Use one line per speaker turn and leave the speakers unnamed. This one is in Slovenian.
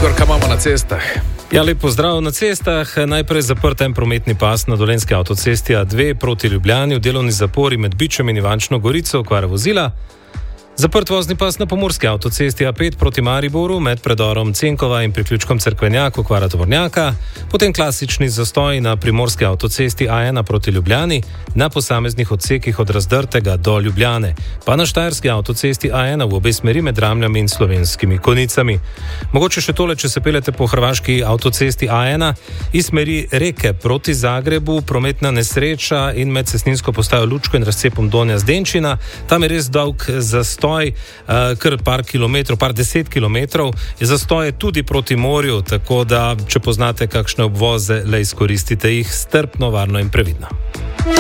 Igor, kaj imamo na cestah?
Ja, lep pozdrav na cestah. Najprej zaprt en prometni pas na Dolenjski avtocesti A2 proti Ljubljani, v delovni zapori med Bičem in Ivančno Gorico, okvara vozila. Zaprt vozni pas na Pomurski avtocesti A5 proti Mariboru med predorom Cenkova in priključkom Cerkvenjak, okvara tovornjaka, potem klasični zastoj na Primorski avtocesti A1 proti Ljubljani, na posameznih odsekih od Razdrtega do Ljubljane, pa na Štajerski avtocesti A1 v obe smeri med Ramljami in Slovenskimi Konjicami. Mogoče še tole, če se peljete po hrvaški avtocesti A1 iz smeri Reke proti Zagrebu, prometna nesreča in med cestninsko postajo Lučko in razcepom Donja Zdenčina, tam je res dolg zastoj. Kar par kilometrov, par 10 kilometrov, je zastoj tudi proti morju, tako da, če poznate kakšne obvoze, le izkoristite jih strpno, varno in previdno.